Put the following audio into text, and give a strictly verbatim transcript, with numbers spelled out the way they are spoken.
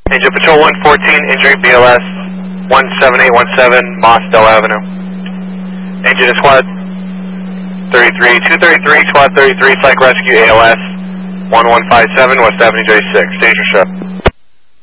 Angel Patrol one fourteen, injury B L S one seven eight one seven, Mossdale Avenue. Angel to Squad thirty-three, two thirty-three, Squad thirty-three, Psych Rescue A L S one one five seven, West Avenue J six, Danger Ship.